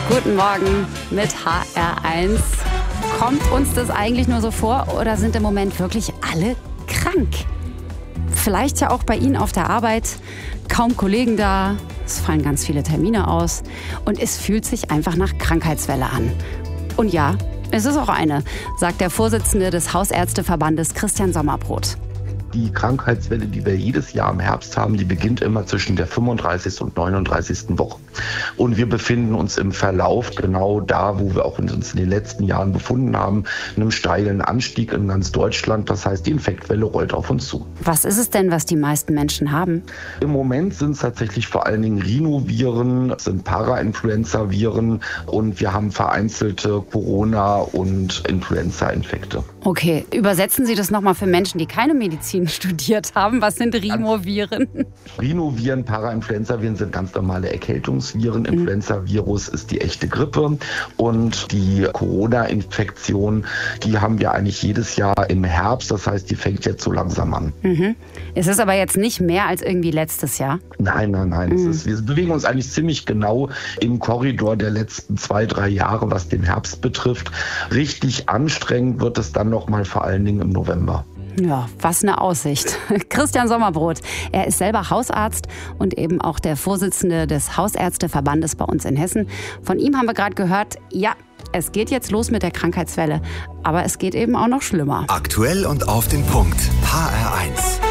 Guten Morgen mit HR1. Kommt uns das eigentlich nur so vor oder sind im Moment wirklich alle krank? Vielleicht ja auch bei Ihnen auf der Arbeit. Kaum Kollegen da, es fallen ganz viele Termine aus und es fühlt sich einfach nach Krankheitswelle an. Und ja, es ist auch eine, sagt der Vorsitzende des Hausärzteverbandes Christian Sommerbrot. Die Krankheitswelle, die wir jedes Jahr im Herbst haben, die beginnt immer zwischen der 35. und 39. Woche. Und wir befinden uns im Verlauf genau da, wo wir auch uns in den letzten Jahren befunden haben, in einem steilen Anstieg in ganz Deutschland. Das heißt, die Infektwelle rollt auf uns zu. Was ist es denn, was die meisten Menschen haben? Im Moment sind es tatsächlich vor allen Dingen Rhinoviren, es sind Parainfluenza-Viren und wir haben vereinzelte Corona- und Influenza-Infekte. Okay, übersetzen Sie das nochmal für Menschen, die keine Medizin studiert haben. Was sind Rhinoviren? Rhinoviren, Parainfluenza-Viren sind ganz normale Erkältungsviren. Influenza-Virus ist die echte Grippe. Und die Corona-Infektion, die haben wir eigentlich jedes Jahr im Herbst. Das heißt, die fängt jetzt so langsam an. Es ist aber jetzt nicht mehr als irgendwie letztes Jahr. Nein. Wir bewegen uns eigentlich ziemlich genau im Korridor der letzten 2-3 Jahre, was den Herbst betrifft. Richtig anstrengend wird es dann noch mal vor allen Dingen im November. Ja, was eine Aussicht. Christian Sommerbrot, er ist selber Hausarzt und eben auch der Vorsitzende des Hausärzteverbandes bei uns in Hessen. Von ihm haben wir gerade gehört, ja, es geht jetzt los mit der Krankheitswelle, aber es geht eben auch noch schlimmer. Aktuell und auf den Punkt. HR1.